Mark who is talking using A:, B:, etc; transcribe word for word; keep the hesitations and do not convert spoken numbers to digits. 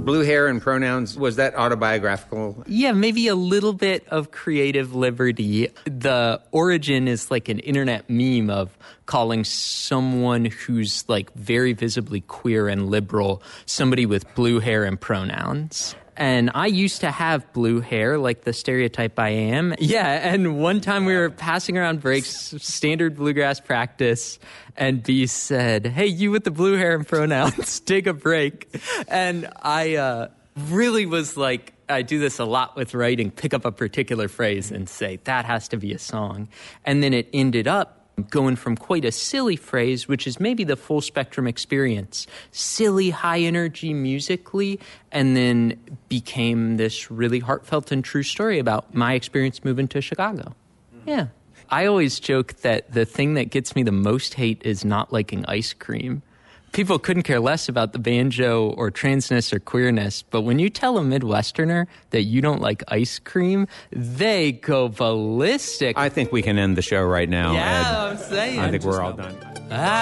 A: Blue hair and pronouns, was that autobiographical?
B: Yeah, maybe a little bit of creative liberty. The origin is like an internet meme of calling someone who's like very visibly queer and liberal somebody with blue hair and pronouns. And I used to have blue hair, like the stereotype I am. Yeah, and one time we were passing around breaks, standard bluegrass practice, and B said, "Hey, you with the blue hair and pronouns, take a break." And I uh, really was like, I do this a lot with writing, pick up a particular phrase and say, that has to be a song. And then it ended up going from quite a silly phrase, which is maybe the full spectrum experience, silly, high energy musically, and then became this really heartfelt and true story about my experience moving to Chicago. Yeah. I always joke that the thing that gets me the most hate is not liking ice cream. People couldn't care less about the banjo or transness or queerness, but when you tell a Midwesterner that you don't like ice cream, they go ballistic.
A: I think we can end the show right now,
B: yeah,
A: Ed.
B: I'm saying.
A: I think we're all done.
B: Ah.